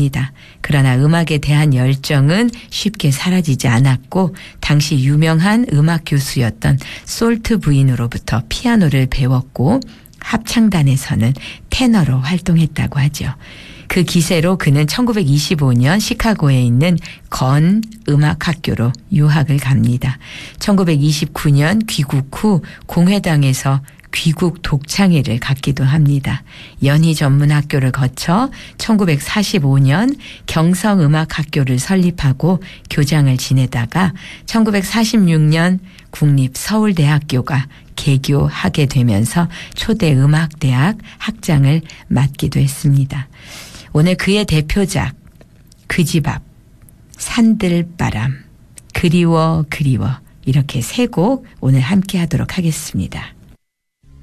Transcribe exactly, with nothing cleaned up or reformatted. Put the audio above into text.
합니다. 그러나 음악에 대한 열정은 쉽게 사라지지 않았고 당시 유명한 음악 교수였던 솔트 부인으로부터 피아노를 배웠고 합창단에서는 테너로 활동했다고 하죠. 그 기세로 그는 천구백이십오 년 시카고에 있는 건 음악학교로 유학을 갑니다. 천구백이십구 년 귀국 후 공회당에서 귀국 독창회를 갖기도 합니다. 연희 전문 학교를 거쳐 천구백사십오 년 경성음악학교를 설립하고 교장을 지내다가 천구백사십육 년 국립서울대학교가 개교하게 되면서 초대음악대학 학장을 맡기도 했습니다. 오늘 그의 대표작 그 집 앞, 산들바람, 그리워 그리워 이렇게 세 곡 오늘 함께 하도록 하겠습니다.